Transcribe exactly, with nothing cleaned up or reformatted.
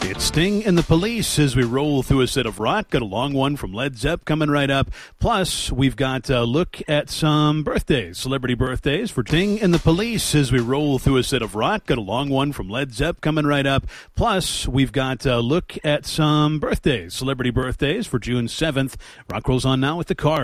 It's Sting and the Police as we roll through a set of rock. Got a long one from Led Zepp coming right up. Plus, we've got a look at some birthdays, celebrity birthdays for Sting and the Police as we roll through a set of rock. Got a long one from Led Zepp coming right up. Plus, we've got a look at some birthdays, celebrity birthdays for June seventh. Rock rolls on now with the Cars.